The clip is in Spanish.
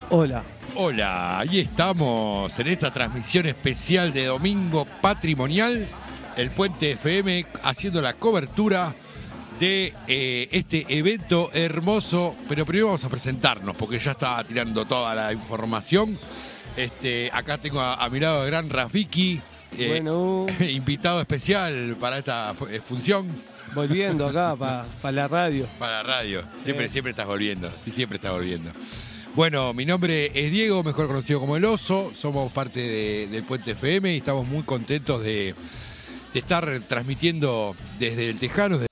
Hola. Hola, ahí estamos en esta transmisión especial de Domingo Patrimonial, el Puente FM, haciendo la cobertura de este evento hermoso. Pero primero vamos a presentarnos, porque ya estaba tirando toda la información. Acá tengo a mi lado el gran Rafiki, Bueno, invitado especial para esta función. volviendo acá para la radio. Para la radio, siempre estás volviendo, sí, siempre estás volviendo. Bueno, mi nombre es Diego, mejor conocido como El Oso, somos parte del Puente FM y estamos muy contentos de estar transmitiendo desde el Tejano,